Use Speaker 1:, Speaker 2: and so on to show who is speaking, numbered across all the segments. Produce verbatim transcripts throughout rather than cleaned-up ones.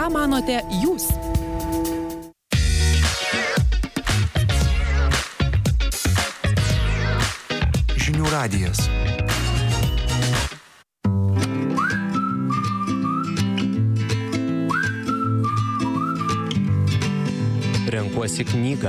Speaker 1: ką manote jūs?
Speaker 2: Žinių radijas.
Speaker 3: Renkuosi knygą.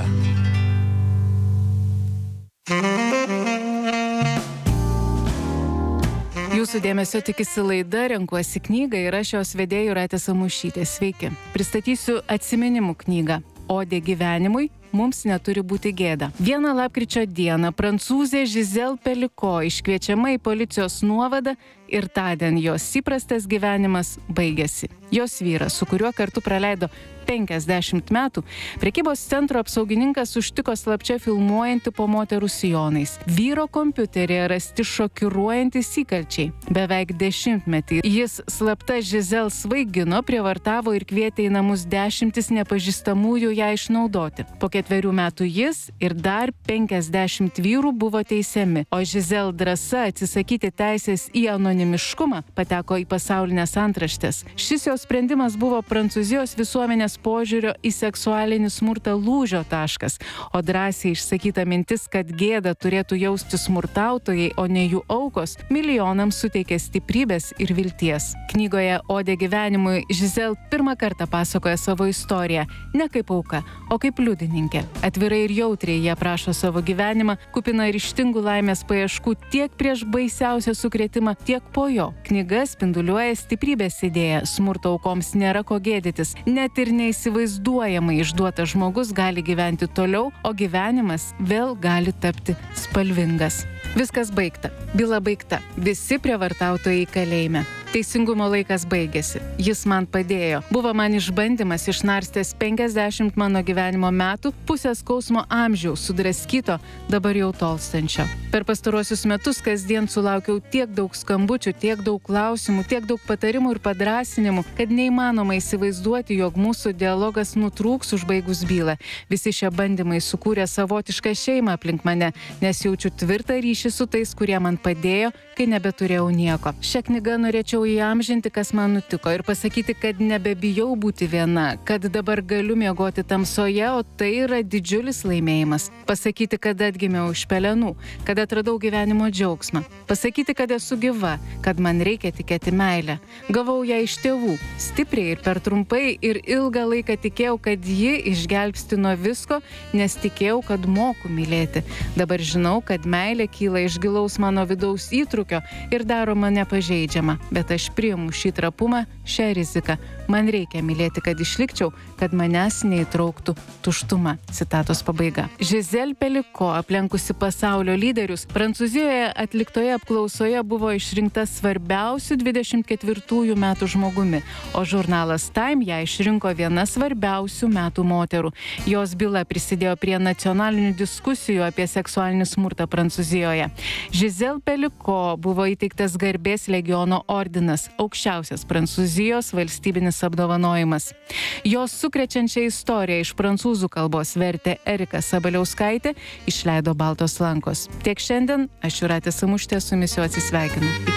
Speaker 4: Jūsų dėmesio tikisi laida Renkuosi knygą ir aš jos vedėja Jūratė Samušytė. Sveiki. Pristatysiu atsiminimų knygą Odė gyvenimui. Mums neturi būti gėda. Vieną lapkričio dieną prancūzė Giselle Pelicot iškviečiama į policijos nuovadą ir tądien jos įprastas gyvenimas baigėsi. Jos vyras, su kuriuo kartu praleido penkiasdešimt metų, prekybos centro apsaugininkas užtiko slapčia filmuojantį po moterų sijonais. Vyro kompiuteryje rasti šokiruojantys įkalčiai. Beveik dešimtmetį jis slapta Giselle svaigino, prievartavo ir kvietė į namus dešimtis nepažįstamųjų ją išnaudoti. Po ketverių metų jis ir dar penkiasdešimt vyrų buvo teisiami, o Giselle drąsa atsisakyti teisės į anonimiškumą pateko į pasaulinės antraštės. Šis jos sprendimas buvo Prancūzijos visuomenės požiūrio į seksualinį smurtą lūžio taškas, o drąsiai išsakyta mintis, kad gėda turėtų jausti smurtautojai, o ne jų aukos, milijonams suteikė stiprybės ir vilties. Knygoje Odė gyvenimui Giselle pirmą kartą pasakoja savo istoriją, ne kaip auka, o kaip liudininkė. Atvirai ir jautriai jie aprašo savo gyvenimą, kupina ryžtingų laimės paieškų tiek prieš baisiausią sukrėtimą, tiek po jo. Knyga spinduliuoja stiprybės idėją, smurto aukoms nėra ko gėdytis, net ir neįsivaizduojamai išduotas žmogus gali gyventi toliau, o gyvenimas vėl gali tapti spalvingas. Viskas baigta. Byla baigta. Visi prievartautojai kalėjime. Teisingumo laikas baigėsi. Jis man padėjo. Buvo man išbandymas, išnarstęs penkiasdešimt mano gyvenimo metų, pusės skausmo amžiaus, sudraskyto, dabar jau tolstančio. Per pastaruosius metus kasdien sulaukiau tiek daug skambučių, tiek daug klausimų, tiek daug patarimų ir padrąsinimų, kad neįmanoma įsivaizduoti, jog mūsų dialogas nutrūks užbaigus bylą. Visi šie bandymai sukūrė savotišką šeimą aplink mane, nes jaučiu tvirtą ryšį su tais, kurie man padėjo, kai nebeturėjau nieko. Šią knygą norėčiau įamžinti, kas man nutiko, ir pasakyti, kad nebebijau būti viena, kad dabar galiu miegoti tamsoje, o tai yra didžiulis laimėjimas. Pasakyti, kad atgimiau iš pelenų, kad atradau gyvenimo džiaugsmą. Pasakyti, kad esu gyva, kad man reikia tikėti meilę. Gavau ją iš tėvų, stipriai ir per trumpai, ir ilgą laiką tikėjau, kad ji išgelbsti nuo visko, nes tikėjau, kad moku mylėti. Dabar žinau, kad meilė kyla iš gilaus mano vidaus įtrūkio ir daro mane pažeidžiamą, bet aš priimu šį trapumą, šią riziką. Man reikia mylėti, kad išlikčiau, kad manęs neįtrauktų tuštuma. Citatos pabaiga. Giselle Pelicot, aplenkusi pasaulio lyderius, Prancūzijoje atliktoje apklausoje buvo išrinkta svarbiausių dvidešimt ketvirtųjų metų žmogumi, o žurnalas Time ją išrinko viena svarbiausių metų moterų. Jos byla prisidėjo prie nacionalinių diskusijų apie seksualinį smurtą Prancūzijoje. Giselle Pelicot buvo įteiktas garbės legiono ordinas, aukščiausias Prancūzijos valstybinis apdovanojimas. Jos sukrečiančią istoriją iš prancūzų kalbos vertė Erika Sabaliauskaitė, išleido Baltos lankos. Tiek šiandien, aš Jūratė Samušytė su jumis jau atsisveikinu.